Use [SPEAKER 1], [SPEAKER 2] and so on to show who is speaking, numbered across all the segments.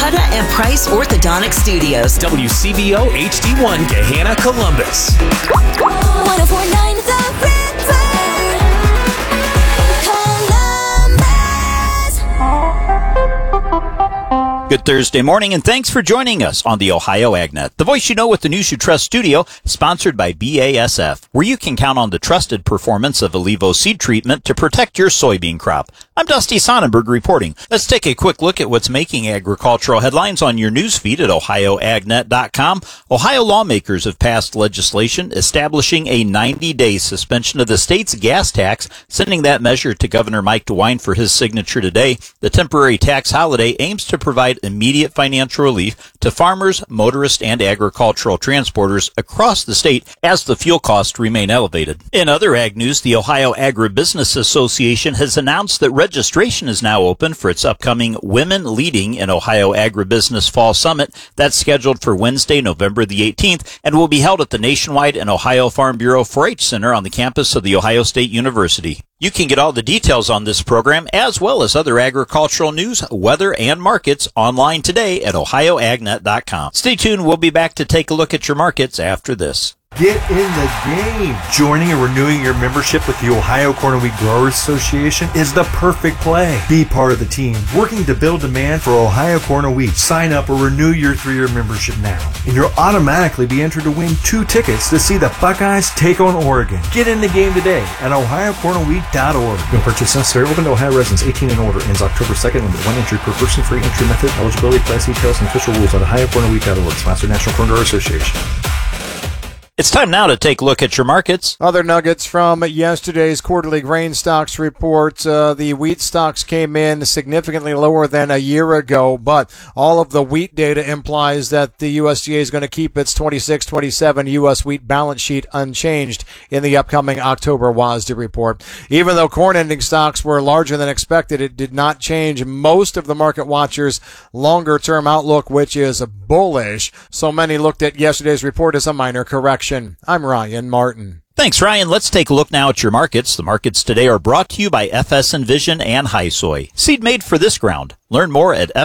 [SPEAKER 1] Huda and Price Orthodontic Studios.
[SPEAKER 2] WCVO HD1 Gahanna, Columbus.
[SPEAKER 3] 1049 The River, Columbus.
[SPEAKER 4] Good Thursday morning, and thanks for joining us on the Ohio AgNet, the voice you know with the news you trust studio, sponsored by BASF, where you can count on the trusted performance of Allevo seed treatment to protect your soybean crop. I'm Dusty Sonnenberg reporting. Let's take a quick look at what's making agricultural headlines on your news feed at OhioAgNet.com. Ohio lawmakers have passed legislation establishing a 90-day suspension of the state's gas tax, sending that measure to Governor Mike DeWine for his signature today. The temporary tax holiday aims to provide immediate financial relief to farmers, motorists, and agricultural transporters across the state as the fuel costs remain elevated. In other ag news, the Ohio Agribusiness Association has announced that registration is now open for its upcoming Women Leading in Ohio Agribusiness Fall Summit. That's scheduled for Wednesday, November the 18th, and will be held at the Nationwide and Ohio Farm Bureau 4-H Center on the campus of The Ohio State University. You can get all the details on this program, as well as other agricultural news, weather, and markets online today at OhioAgNet.com. Stay tuned. We'll be back to take a look at your markets after this.
[SPEAKER 5] Get in the game. Joining and renewing your membership with the Ohio Corn and Wheat Growers Association is the perfect play. Be part of the team working to build demand for Ohio Corn and Wheat. Sign up or renew your 3-year membership now, and you'll automatically be entered to win 2 tickets to see the Buckeyes take on Oregon. Get in the game today at ohiocornandwheat.org. No purchase necessary. Open to Ohio residents 18 and older. Ends October 2nd. Limit 1 entry per person. Free entry method. Eligibility, price details, and official rules at ohiocornandwheat.org. Sponsor National Corn Growers Association.
[SPEAKER 4] It's time now to take a look at your markets.
[SPEAKER 6] Other nuggets from yesterday's quarterly grain stocks report. The wheat stocks came in significantly lower than a year ago, but all of the wheat data implies that the USDA is going to keep its 26-27 U.S. wheat balance sheet unchanged in the upcoming October WASDE report. Even though corn ending stocks were larger than expected, it did not change most of the market watchers' longer-term outlook, which is bullish. So many looked at yesterday's report as a minor correction. I'm Ryan Martin.
[SPEAKER 4] Thanks, Ryan. Let's take a look now at your markets. The markets today are brought to you by FS Envision and HiSoy. Seed made for this ground. Learn more at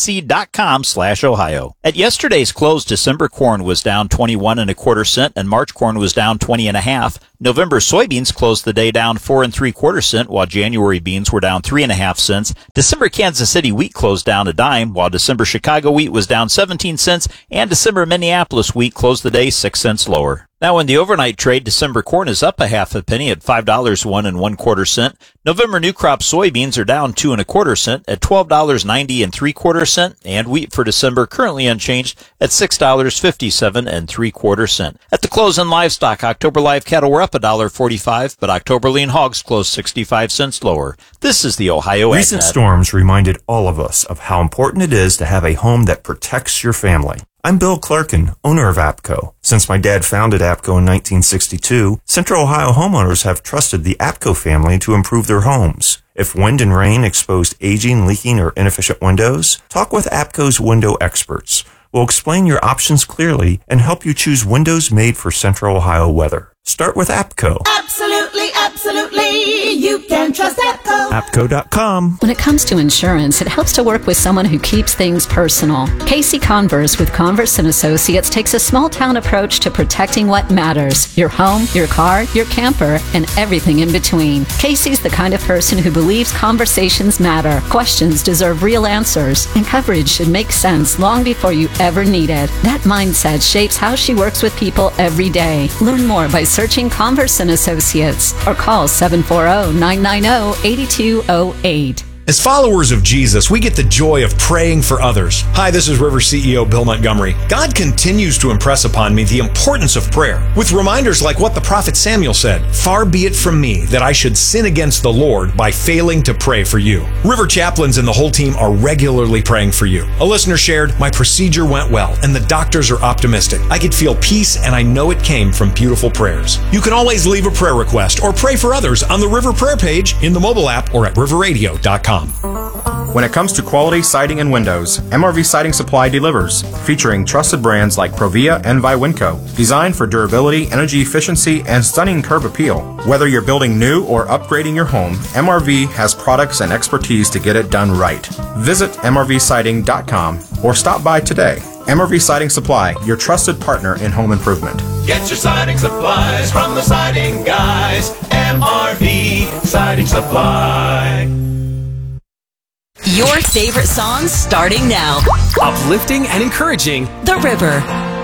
[SPEAKER 4] fsc.com/Ohio. At yesterday's close, December corn was down 21 1/4 cents and March corn was down 20 1/2. November soybeans closed the day down 4 3/4 cents, while January beans were down 3 1/2 cents. December Kansas City wheat closed down a dime, while December Chicago wheat was down 17 cents, and December Minneapolis wheat closed the day 6 cents lower. Now in the overnight trade, December corn is up a half a penny at $5 1 1/4 cents. November new crop soybeans are down 2 1/4 cents at $12.90 3/4 cents, and wheat for December currently unchanged at $6.57 3/4 cents. At the close in livestock, October live cattle were up $1.45, but October lean hogs closed 65 cents lower. This is the Ohio AgNet.
[SPEAKER 7] Recent storms reminded all of us of how important it is to have a home that protects your family. I'm Bill Clarkin, owner of APCO. Since my dad founded APCO in 1962, Central Ohio homeowners have trusted the APCO family to improve their homes. If wind and rain exposed aging, leaking, or inefficient windows, talk with APCO's window experts. We'll explain your options clearly and help you choose windows made for Central Ohio weather. Start with APCO.
[SPEAKER 3] Absolutely, absolutely. You can trust APCO.
[SPEAKER 7] APCO.com.
[SPEAKER 8] When it comes to insurance, it helps to work with someone who keeps things personal. Casey Converse with Converse & Associates takes a small-town approach to protecting what matters. Your home, your car, your camper, and everything in between. Casey's the kind of person who believes conversations matter, questions deserve real answers, and coverage should make sense long before you ever need it. That mindset shapes how she works with people every day. Learn more by searching Converse & Associates or call 740-990-8208.
[SPEAKER 9] As followers of Jesus, we get the joy of praying for others. Hi, this is River CEO Bill Montgomery. God continues to impress upon me the importance of prayer, with reminders like what the prophet Samuel said, "Far be it from me that I should sin against the Lord by failing to pray for you." River chaplains and the whole team are regularly praying for you. A listener shared, "My procedure went well, and the doctors are optimistic. I could feel peace, and I know it came from beautiful prayers." You can always leave a prayer request or pray for others on the River Prayer page in the mobile app or at riverradio.com.
[SPEAKER 10] When it comes to quality siding and windows, MRV Siding Supply delivers, featuring trusted brands like Provia and Viwinco, designed for durability, energy efficiency, and stunning curb appeal. Whether you're building new or upgrading your home, MRV has products and expertise to get it done right. Visit MRVsiding.com or stop by today. MRV Siding Supply, your trusted partner in home improvement.
[SPEAKER 2] Get your siding supplies from the siding guys. MRV Siding Supply.
[SPEAKER 1] Your favorite songs starting now.
[SPEAKER 2] Uplifting and encouraging.
[SPEAKER 1] The River.